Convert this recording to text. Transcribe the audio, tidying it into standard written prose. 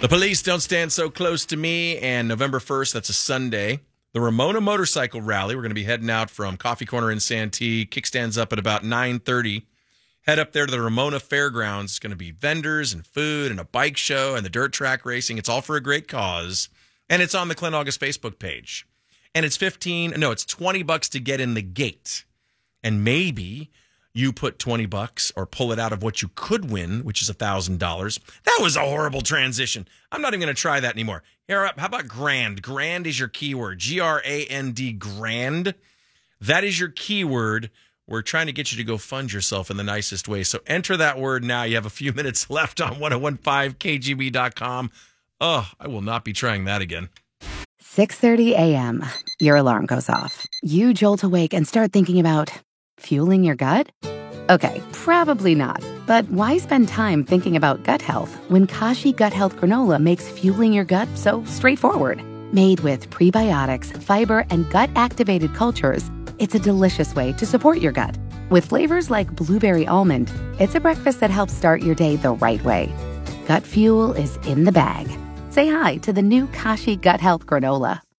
The Police Don't Stand So Close to Me, and November 1st, that's a Sunday, the Ramona Motorcycle Rally. We're going to be heading out from Coffee Corner in Santee. Kickstand's up at about 9:30. Head up there to the Ramona Fairgrounds. It's going to be vendors and food and a bike show and the dirt track racing. It's all for a great cause. And it's on the Clint August Facebook page. And it's $20 to get in the gate. And maybe you put $20 or pull it out of what you could win, which is $1,000. That was a horrible transition. I'm not even going to try that anymore. Here up, how about grand? Grand is your keyword. G-R-A-N-D, grand. That is your keyword. We're trying to get you to go fund yourself in the nicest way. So enter that word now. You have a few minutes left on 1015kgb.com. Oh, I will not be trying that again. 6:30 a.m. Your alarm goes off. You jolt awake and start thinking about fueling your gut? Okay, probably not. But why spend time thinking about gut health when Kashi Gut Health Granola makes fueling your gut so straightforward? Made with prebiotics, fiber, and gut-activated cultures, it's a delicious way to support your gut. With flavors like blueberry almond, it's a breakfast that helps start your day the right way. Gut fuel is in the bag. Say hi to the new Kashi Gut Health Granola.